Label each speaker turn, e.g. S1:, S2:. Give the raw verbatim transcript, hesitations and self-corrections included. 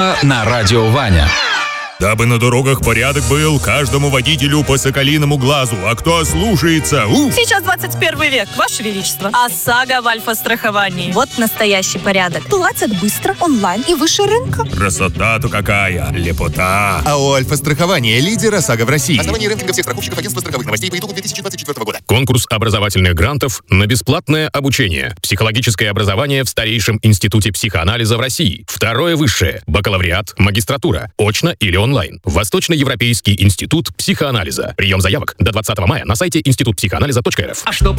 S1: на радио Ваня.
S2: Дабы на дорогах порядок был, каждому водителю по соколиному глазу. А кто слушается? У!
S3: Сейчас двадцать первый век, Ваше Величество. ОСАГО в Альфа-страховании.
S4: Вот настоящий порядок. Платят быстро, онлайн и выше рынка.
S2: Красота-то какая! Лепота!
S5: АО «Альфа-страхование» — лидер ОСАГО в России.
S6: Основание рейтинга всех страховщиков агентства страховых новостей по итогам две тысячи двадцать четвёртого года.
S7: Конкурс образовательных грантов на бесплатное обучение. Психологическое образование в старейшем институте психоанализа в России. Второе высшее. Бакалавриат, магистратура. Очно или онлайн. Восточноевропейский институт психоанализа. Прием заявок до двадцатого мая на сайте институт психоанализа точка эр эф.
S1: А чтоб